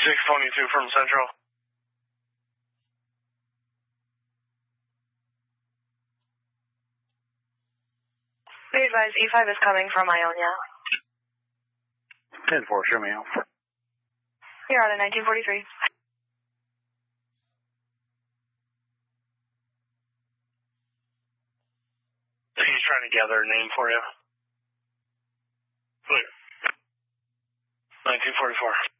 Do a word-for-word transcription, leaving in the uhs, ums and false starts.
six twenty-two from Central. Be advised, E five is coming from Ionia. ten four, show me out. You're on a nineteen forty-three. He's trying to gather a name for you. Clear. nineteen forty-four.